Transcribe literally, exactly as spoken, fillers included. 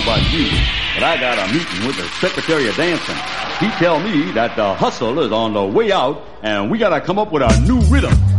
about you, but I got a meeting with the Secretary of Dancing. He tell me that the hustle is on the way out, and we gotta come up with a new rhythm.